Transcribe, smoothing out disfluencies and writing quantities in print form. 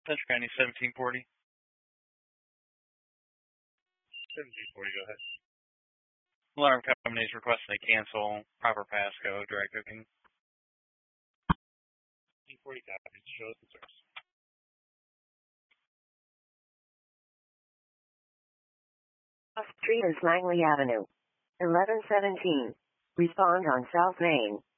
Central County 1740. 1740, go ahead. Alarm company is requesting they cancel proper passcode, dry cooking. 1740 copies. Show us the source. Street is Langley Avenue. 1117. Respond on South Main.